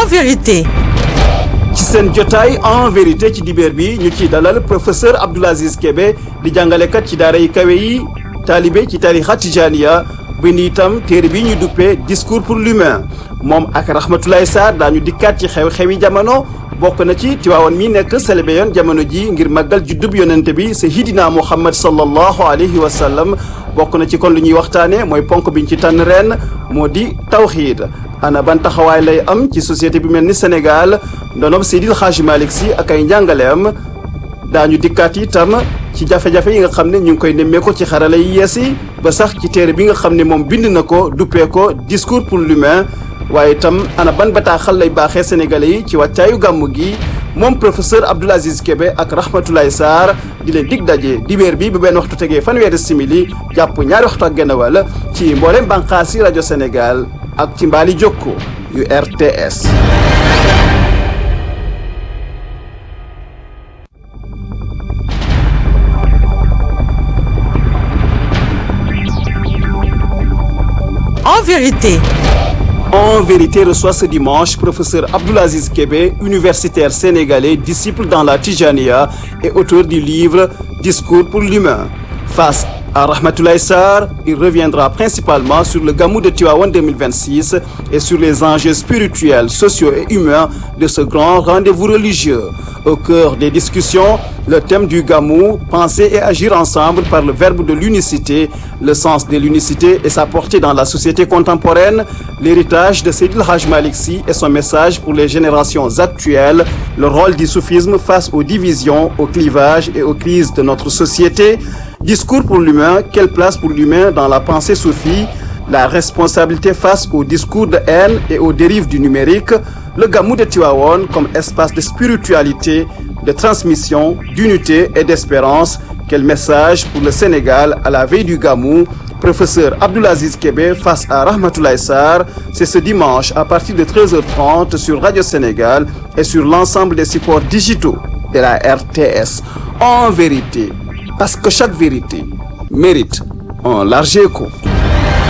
En vérité. ci seen jotaay en vérité ci dibeer bi ñu ciy dalal professeur Abdoul Aziz Kébé di jàngalekat ci daara yi kawe yi taalibe ci tarixa Tijaniya bind itam téere bi ñu duppee discours pour l'humain moom ak Rahmatoulaye Sarr daañu dikkaat ci xew-xewi jamono bokk na ci Tiwaawan mi nekk célébré yoon jamono ji ngir màggal juddub yonente bi Seydina Muhammad sallallahu alayhi wa sallam bokk na ci kon lu ñuy waxtaane mooy ponk biñ ci tànn ren moo di tawxiid ana ban taxawaay lay am ci société bi mel ni Sénégal ndonoom Seydil Hadji Malick Sy ak ay njàngaleem daañu dikkaat itam ci jafe-jafe yi nga xam ne ñu ngi koy nemmeeku ci xarala yi yees yi ba sax ci téere bi nga xam ne moom bind na ko duppee ko discours pour l'humain waaye itam ana ban bataaxal lay baaxee sénégalais yi ci wàccaayu gàmmu gi moom professeur Abdoul Aziz Kébé ak Rahmatoulaye Sarr di leen dig daje dibéer bi bu benn waxtu tegee fanweeri simili jàpp ñaari waxtu ak genn wàll ci mboolem bànqaas yi rajo Sénégal ak ci mbaali jokko yu RTS. En vérité. En vérité reçoit ce dimanche professeur Abdoul Aziz Kébé, universitaire sénégalais, disciple dans la Tijaniya et auteur du livre Discours pour l'humain. Face à Rahmatoulaye Sarr, il reviendra principalement sur le Gamou de Tivaouane 2026 et sur les enjeux spirituels, sociaux et humains de ce grand rendez-vous religieux. Au cœur des discussions, le thème du Gamou, penser et agir ensemble par le verbe de l'unicité, le sens de l'unicité et sa portée dans la société contemporaine, l'héritage de Seydil Hadji Malick Sy et son message pour les générations actuelles, le rôle du soufisme face aux divisions, aux clivages et aux crises de notre société. Discours pour l'humain, quelle place pour l'humain dans la pensée soufie, la responsabilité face aux discours de haine et aux dérives du numérique, le Gamou de Tivaouane comme espace de spiritualité, de transmission, d'unité et d'espérance. Quel message pour le Sénégal à la veille du Gamou. Professeur Abdoul Aziz Kébé face à Rahmatoulaye Sarr, c'est ce dimanche à partir de 13h30 sur Radio Sénégal et sur l'ensemble des supports digitaux de la RTS. En vérité, parce que chaque vérité mérite un large écho.